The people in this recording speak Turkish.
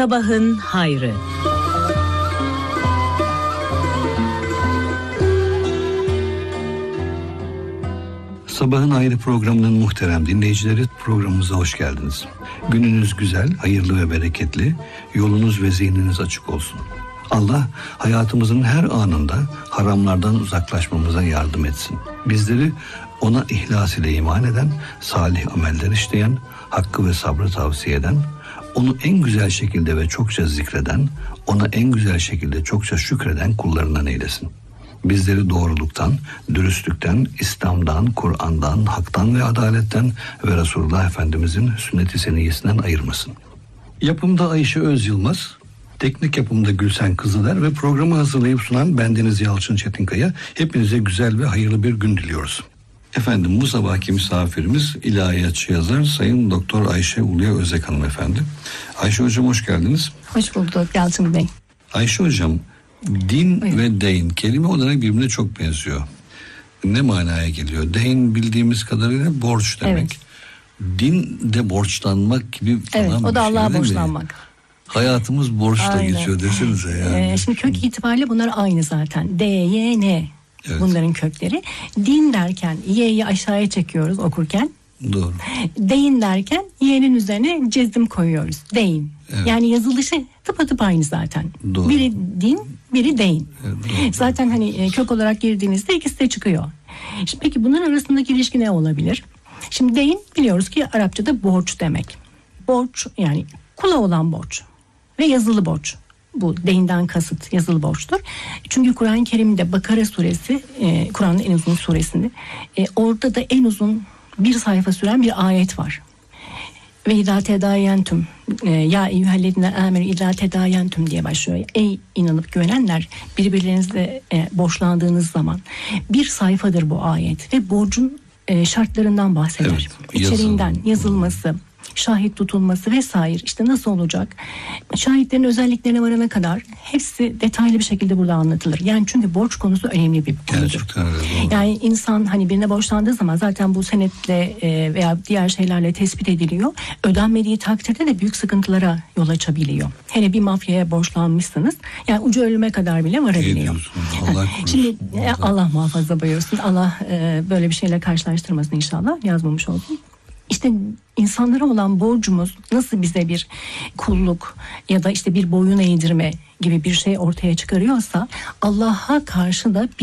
Sabahın hayrı. Sabahın Hayrı programının muhterem dinleyicileri, programımıza hoş geldiniz. Gününüz güzel, hayırlı ve bereketli, yolunuz ve zihniniz açık olsun. Allah hayatımızın her anında haramlardan uzaklaşmamıza yardım etsin. Bizleri ona ihlas ile iman eden, salih ameller işleyen, hakkı ve sabrı tavsiye eden, onu en güzel şekilde ve çokça zikreden, ona en güzel şekilde çokça şükreden kullarından eylesin. Bizleri doğruluktan, dürüstlükten, İslam'dan, Kur'an'dan, haktan ve adaletten ve Resulullah Efendimizin sünnet-i seniyyesinden ayırmasın. Yapımda Ayşe Özyılmaz, teknik yapımda Gülsen Kızıler ve programı hazırlayıp sunan bendeniz Yalçın Çetinkaya. Hepinize güzel ve hayırlı bir gün diliyoruz. Efendim, bu sabahki misafirimiz ilahiyatçı yazar Sayın Doktor Ayşe Uluya Özek hanımefendi. Ayşe hocam, hoş geldiniz. Hoş bulduk Yalçın Bey. Ayşe hocam, din Buyurun. Ve deyn kelime olarak birbirine çok benziyor. Ne manaya geliyor? Deyn bildiğimiz kadarıyla borç demek. Evet. Din de borçlanmak gibi falan. Evet, o da Allah'a borçlanmak. Hayatımız borçla Aynen. geçiyor desenize yani. Şimdi kök itibariyle bunlar aynı zaten. D, Y, N. Evet. Bunların kökleri. Din derken Y'yi aşağıya çekiyoruz okurken. Doğru. Deyin derken Y'nin üzerine cezim koyuyoruz. Deyin. Evet. Yani yazılışı tıpatıp aynı zaten. Doğru. Biri din, biri deyin. Evet, doğru. Zaten hani kök olarak girdiğinizde ikisi de çıkıyor. Şimdi peki bunların arasındaki ilişki ne olabilir? Şimdi deyin biliyoruz ki Arapçada borç demek. Borç yani kula olan borç ve yazılı borç. Bu deyinden kasıt yazılı borçtur. Çünkü Kur'an-ı Kerim'de Bakara suresi, Kur'an'ın en uzun suresinde, orada da en uzun bir sayfa süren bir ayet var. Ve idâ tedâyentüm ya eyyühellezine âmenû idâ tedâyentüm diye başlıyor. Ey inanıp güvenenler, birbirlerinizle borçlandığınız zaman, bir sayfadır bu ayet ve borcun şartlarından bahseder. Evet, İçeriğinden yazılması, şahit tutulması vesaire, işte nasıl olacak, şahitlerin özelliklerine varana kadar hepsi detaylı bir şekilde burada anlatılır. Yani çünkü borç konusu önemli bir konudur. Gerçekten öyle, doğru. Yani insan hani birine borçlandığı zaman zaten bu senetle veya diğer şeylerle tespit ediliyor. Ödenmediği takdirde de büyük sıkıntılara yol açabiliyor. Hele bir mafyaya borçlanmışsınız, yani ucu ölüme kadar bile varabiliyor. Allah Şimdi Allah muhafaza buyursun. Allah böyle bir şeyle karşılaştırmasın inşallah, yazmamış olsun. İşte insanlara olan borcumuz nasıl bize bir kulluk ya da işte bir boyun eğdirme gibi bir şey ortaya çıkarıyorsa, Allah'a karşı da bir